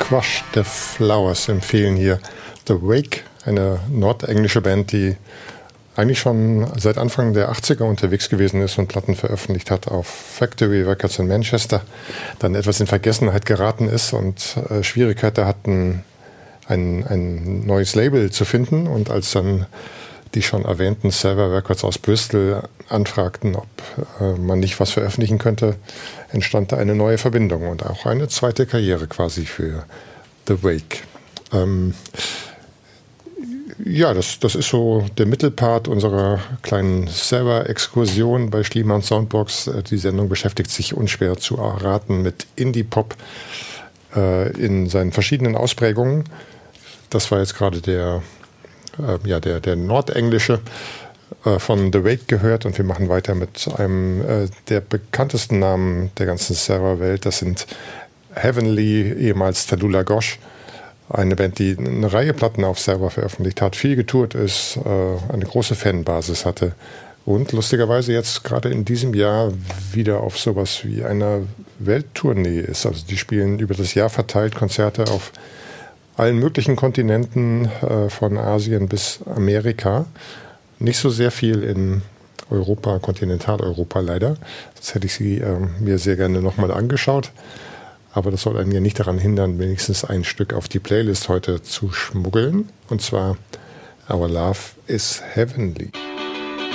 Squash the Flowers empfehlen hier The Wake, eine nordenglische Band, die eigentlich schon seit Anfang der 80er unterwegs gewesen ist und Platten veröffentlicht hat auf Factory Records in Manchester, dann etwas in Vergessenheit geraten ist und Schwierigkeiten hatten, ein neues Label zu finden. Und als dann die schon erwähnten Server Records aus Bristol anfragten, ob man nicht was veröffentlichen könnte, entstand da eine neue Verbindung und auch eine zweite Karriere quasi für The Wake. Ja, das ist so der Mittelpart unserer kleinen Server-Exkursion bei Schliemann Soundbox. Die Sendung beschäftigt sich unschwer zu erraten mit Indie-Pop in seinen verschiedenen Ausprägungen. Das war jetzt gerade der nordenglische von The Wake gehört, und wir machen weiter mit einem der bekanntesten Namen der ganzen Serverwelt. Das sind Heavenly, ehemals Tallulah Gosh, eine Band, die eine Reihe Platten auf Server veröffentlicht hat, viel getourt ist, eine große Fanbasis hatte und lustigerweise jetzt gerade in diesem Jahr wieder auf sowas wie einer Welttournee ist. Also die spielen über das Jahr verteilt Konzerte auf allen möglichen Kontinenten, von Asien bis Amerika. Nicht so sehr viel in Europa, Kontinentaleuropa leider. Das hätte ich sie mir sehr gerne nochmal angeschaut. Aber das soll einen ja nicht daran hindern, wenigstens ein Stück auf die Playlist heute zu schmuggeln. Und zwar Our Love is Heavenly.